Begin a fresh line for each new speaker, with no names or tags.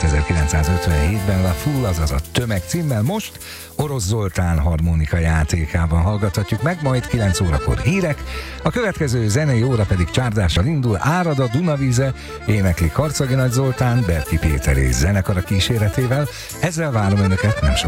1957-ben La Foule, azaz a Tömeg címmel, most Orosz Zoltán harmonika játékában hallgathatjuk meg, majd 9 órakor hírek, a következő zenei óra pedig csárdással indul, Árad a Dunavíze, énekli Karcagi Nagy Zoltán, Berki Péter és zenekara kíséretével, ezzel várom önöket nem sokára.